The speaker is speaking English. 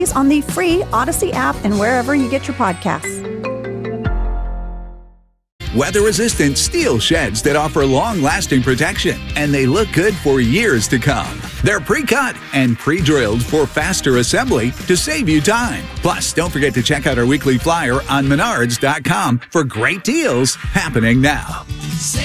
on the free Odyssey app and wherever you get your podcasts. Weather-resistant steel sheds that offer long-lasting protection, and they look good for years to come. They're pre-cut and pre-drilled for faster assembly to save you time. Plus, don't forget to check out our weekly flyer on Menards.com for great deals happening now.